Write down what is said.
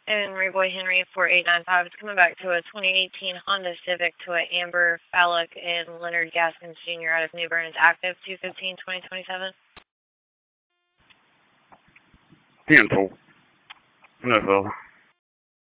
And Rayboy Henry 4895 is coming back to a 2018 Honda Civic to an Amber Fallick and Leonard Gaskins Jr. out of New Bern is active 215-2027. Cancel. NFL.